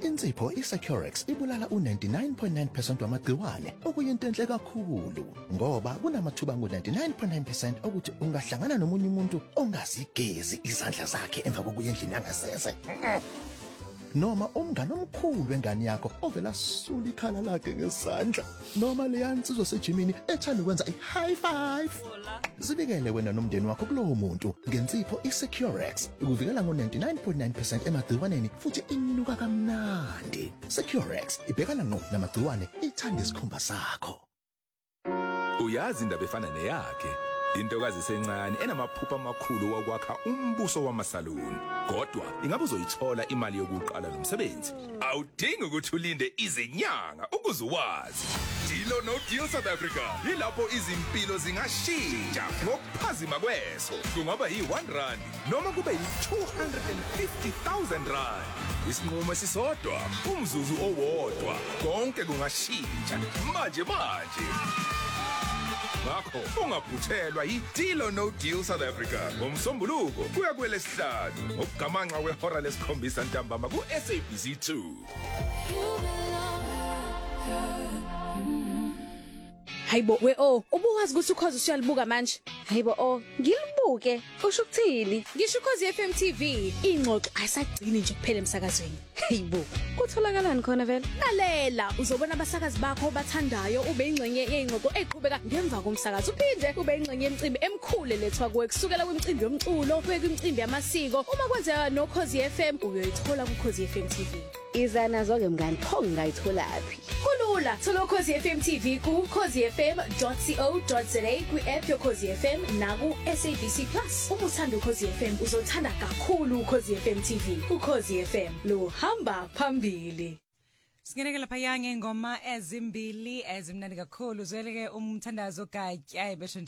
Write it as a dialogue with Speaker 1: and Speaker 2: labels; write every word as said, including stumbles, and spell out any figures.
Speaker 1: Insipho iSecurex ibulala u ninety-nine point nine percent wamagciwane okuyinto enhle kakhulu ngoba kunamathuba ngu ninety-nine point nine percent ukuthi ungahlangana nomunye umuntu ongazigezi izandla zakhe emva kokuya endlini yangasese. Noma umngane omkhulu wengane yakho ovela sula ikhala lakhe ngesandla noma leyansizwa sejimini ethanda ukwenza i-high five. Zibikele wena nomndeni wakho kulowo muntu ngensipho iSecurex ukuvikela ngo ninety-nine point nine percent emagciwaneni futhi inuka kamnandi. Securex ibhekana ngqo namagciwane ithanda isikhumba sakho.
Speaker 2: Uyazi indaba efana neyakhe intokazi esencane enamaphupho amakhulu wokwakha umbuso wamasaluni kodwa ingabe uzoyithola imali yokuqala lo msebenzi awudingi ukuthi ulinde izinyanga ukuze uwazi Dilo no Deal South Africa ilapho izimpilo zingashintsha ngokuphazima kweso kungaba yi-one rand noma kube yi-two hundred fifty thousand rand isinqumo esisodwa umzuzu owodwa konke kungashintsha manje manje Ngakho ungaphuthelwa yi-Deal No Deal South Africa ngomsombuluko kuya kwelesihlanu ngokugamanxa wehora lesikhombisa ntambama ku-S A B C two.
Speaker 3: Hayibo we oh ubuwazi ukuthi ukhozi usiyalibuka manje.
Speaker 4: Hayibo oh ngilibuke usho ukuthini
Speaker 3: Ngisho ukhozi F M T V ingxoxo ayisagcini nje kuphela emsakazweni.
Speaker 4: Hayibo kutholakalani khona vele
Speaker 3: Lalela uzobona abasakazi bakho bathandayo ube ingxenye yezingxoxo eqhubeka ngemva komsakazo uphinde ube ingxenye yemicimbi emkhulu lethwa kuwe kusukela kwimicimbi yomculo kuye kwimicimbi yamasiko uma kwenzeka nokhozi F M uyoyithola kukhozi F M T V.
Speaker 4: Iza nazo ke mngani pho ngayitholaphi
Speaker 3: Kulula thola ukhozi F M T V ku khozi f m dot co dot za kwi-app yokhozi F M naku S A B C Plus. Uma uthanda ukhozi F M uzothanda kakhulu ukhozi F M T V. Ukhozi F M lo hamba phambili.
Speaker 5: Singenekela phaya ngengoma ezimbili ezimnandi kakhulu zweleke umthandazo gatya ebesho